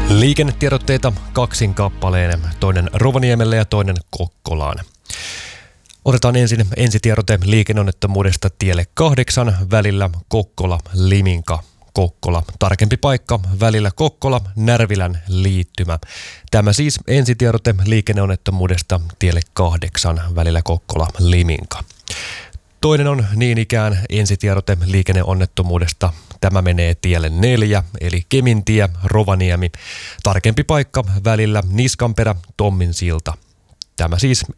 Liikennetiedotteita kaksin kappaleen, toinen Rovaniemelle ja toinen Kokkolaan. Otetaan ensin ensitiedote liikenneonnettomuudesta tielle 8 välillä Kokkola-Liminka. Kokkola. Tarkempi paikka välillä Kokkola-Närvilän liittymä. Tämä siis ensitiedote liikenneonnettomuudesta tielle 8 välillä Kokkola-Liminka. Toinen on niin ikään ensitiedote liikenneonnettomuudesta. Tämä menee tielle 4, eli Kemintie, Rovaniemi. Tarkempi paikka välillä Niskanperä, Tomminsilta. Tämä siis